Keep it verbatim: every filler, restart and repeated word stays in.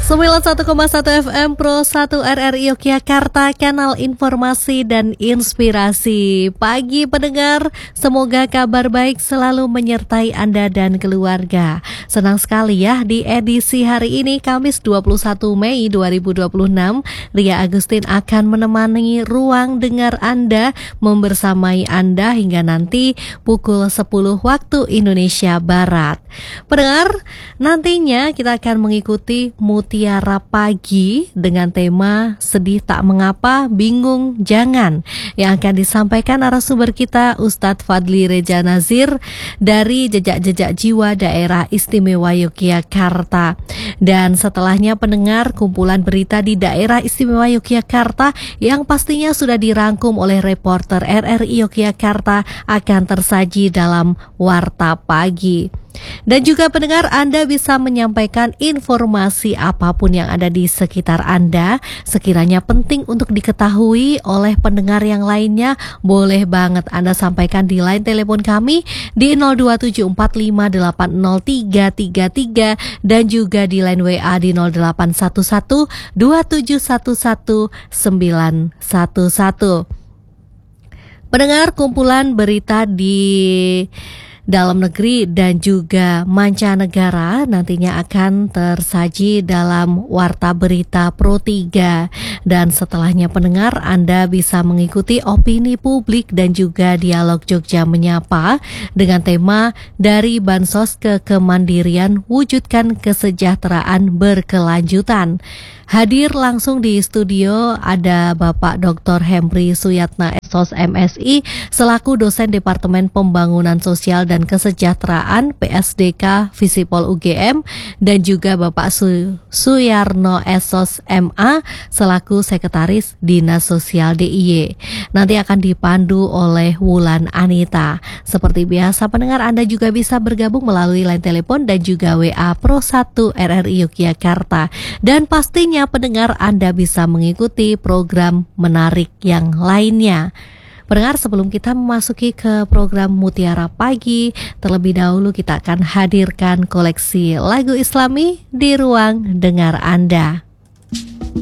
sembilan puluh satu koma satu F M Pro satu R R I Yogyakarta, kanal informasi dan inspirasi. Pagi pendengar, semoga kabar baik selalu menyertai Anda dan keluarga. Senang sekali ya, di edisi hari ini Kamis dua puluh satu Mei dua ribu dua puluh enam, Ria Agustin akan menemani ruang dengar Anda, membersamai Anda hingga nanti pukul sepuluh waktu Indonesia Barat. Pendengar, nantinya kita akan mengikuti Mutiara Pagi dengan tema Sedih Tak Mengapa, Bingung Jangan, yang akan disampaikan narasumber kita Ustadz Fadli Reja Nazir dari Jejak-Jejak Jiwa Daerah Istimewa Yogyakarta. Dan setelahnya pendengar, kumpulan berita di Daerah Istimewa Yogyakarta yang pastinya sudah dirangkum oleh reporter R R I Yogyakarta akan tersaji dalam Warta Pagi. Dan juga pendengar, Anda bisa menyampaikan informasi apapun yang ada di sekitar Anda, sekiranya penting untuk diketahui oleh pendengar yang lainnya, boleh banget Anda sampaikan di line telepon kami di nol dua tujuh empat lima delapan nol tiga tiga tiga dan juga di line W A di nol delapan satu satu dua tujuh satu satu sembilan satu satu. Pendengar, kumpulan berita di dalam negeri dan juga mancanegara nantinya akan tersaji dalam Warta Berita Pro tiga. Dan setelahnya pendengar, Anda bisa mengikuti opini publik dan juga dialog Jogja Menyapa dengan tema Dari Bansos ke Kemandirian, Wujudkan Kesejahteraan Berkelanjutan. Hadir langsung di studio ada Bapak Doktor Hemri Suyatna S O S M Si selaku dosen Departemen Pembangunan Sosial dan Kesejahteraan P S D K Visipol U G M, dan juga Bapak Su Suyarno S O S M A selaku Sekretaris Dinas Sosial D I Y. Nanti akan dipandu oleh Wulan Anita. Seperti biasa pendengar, Anda juga bisa bergabung melalui line telepon dan juga W A Pro satu R R I Yogyakarta. Dan pastinya pendengar, Anda bisa mengikuti program menarik yang lainnya. Pendengar, sebelum kita memasuki ke program Mutiara Pagi, terlebih dahulu kita akan hadirkan koleksi lagu Islami di ruang dengar Anda.